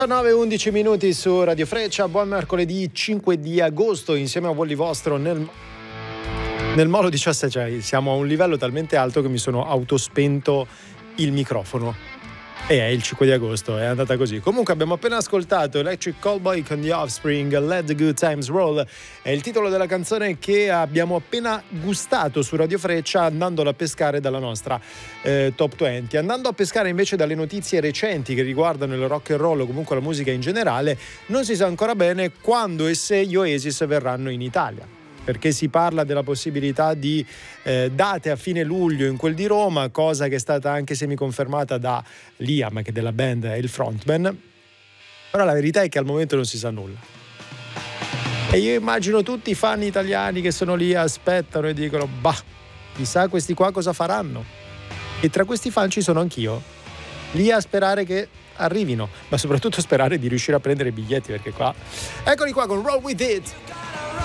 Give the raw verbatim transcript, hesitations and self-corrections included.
nove e undici minuti su Radio Freccia, buon mercoledì cinque di agosto insieme a Volli Vostro nel, nel Molo diciassette, cioè siamo a un livello talmente alto che mi sono autospento il microfono. E è il cinque di agosto, è andata così. Comunque abbiamo appena ascoltato Electric Callboy con The Offspring, Let the Good Times Roll, è il titolo della canzone che abbiamo appena gustato su Radio Freccia andandola a pescare dalla nostra eh, Top venti. Andando a pescare invece dalle notizie recenti che riguardano il rock and roll o comunque la musica in generale, non si sa ancora bene quando e se gli Oasis verranno in Italia, perché si parla della possibilità di eh, date a fine luglio in quel di Roma, cosa che è stata anche semiconfermata da Liam, che della band è il frontman. Però la verità è che al momento non si sa nulla. E io immagino tutti i fan italiani che sono lì, aspettano e dicono bah, chissà questi qua cosa faranno. E tra questi fan ci sono anch'io, lì a sperare che arrivino, ma soprattutto sperare di riuscire a prendere i biglietti, perché qua... Eccoli qua con Roll With It!